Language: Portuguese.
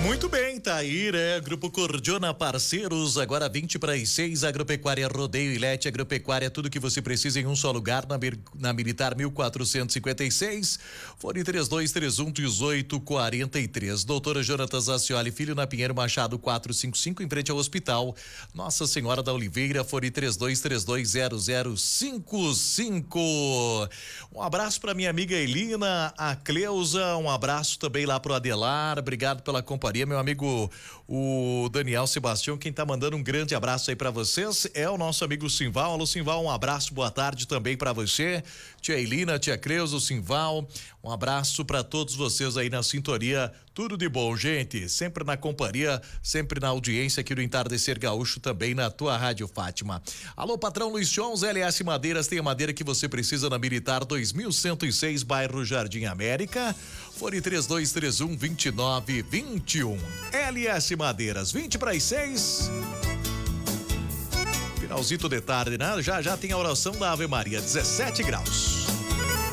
Muito bem, tá aí, né? Grupo Cordiona Parceiros, agora 20 para as 6, Agropecuária Rodeio Ilete, Agropecuária, tudo que você precisa em um só lugar, na Militar 1456, fone 3231-1843. Doutora Jonatas Ascioli Filho, na Pinheiro Machado 455, em frente ao Hospital Nossa Senhora da Oliveira, fone 32320055. Um abraço para minha amiga Elina, a Cleusa, um abraço também lá pro Adelar, obrigado pela companhia, meu amigo o Daniel Sebastião, quem tá mandando um grande abraço aí para vocês é o nosso amigo Simval. Alô Simval, um abraço, boa tarde também para você, tia Elina, tia Cleusa, o Simval, um abraço para todos vocês aí na sintonia, tudo de bom, gente, sempre na companhia, sempre na audiência aqui do Entardecer Gaúcho, também na tua Rádio Fátima. Alô patrão Luiz Chons, LS Madeiras, tem a madeira que você precisa na Militar 2106, bairro Jardim América, fone 3231-2921. LS Madeiras, 20 para as 6. Finalzito de tarde, né? Já tem a oração da Ave Maria, 17 graus.